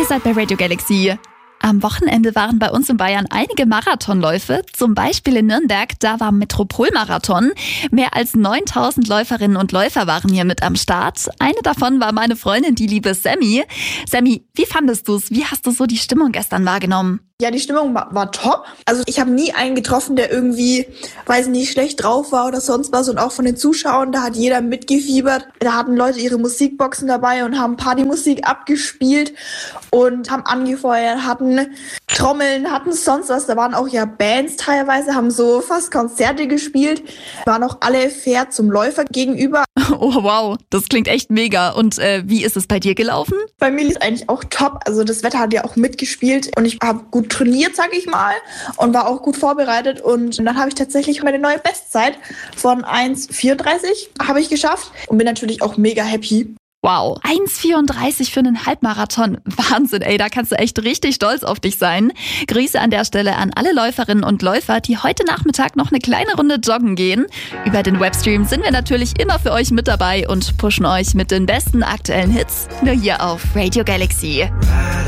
seid bei Radio Galaxy. Am Wochenende waren bei uns in Bayern einige Marathonläufe, zum Beispiel in Nürnberg, da war Metropolmarathon. Mehr als 9000 Läuferinnen und Läufer waren hier mit am Start. Eine davon war meine Freundin, die liebe Sammy. Sammy, wie fandest du's? Wie hast du so die Stimmung gestern wahrgenommen? Ja, die Stimmung war top. Also ich habe nie einen getroffen, der irgendwie, weiß nicht, schlecht drauf war oder sonst was. Und auch von den Zuschauern, da hat jeder mitgefiebert. Da hatten Leute ihre Musikboxen dabei und haben Partymusik abgespielt und haben angefeuert, hatten Trommeln, hatten sonst was. Da waren auch ja Bands teilweise, haben so fast Konzerte gespielt. Waren auch alle fair zum Läufer gegenüber. Oh wow, das klingt echt mega. Und wie ist es bei dir gelaufen? Bei mir ist eigentlich auch top. Also das Wetter hat ja auch mitgespielt und ich habe gut trainiert, sag ich mal, und war auch gut vorbereitet. Und dann habe ich tatsächlich meine neue Bestzeit von 1,34 habe ich geschafft und bin natürlich auch mega happy. Wow, 1,34 für einen Halbmarathon. Wahnsinn, ey, da kannst du echt richtig stolz auf dich sein. Grüße an der Stelle an alle Läuferinnen und Läufer, die heute Nachmittag noch eine kleine Runde joggen gehen. Über den Webstream sind wir natürlich immer für euch mit dabei und pushen euch mit den besten aktuellen Hits nur hier auf Radio Galaxy.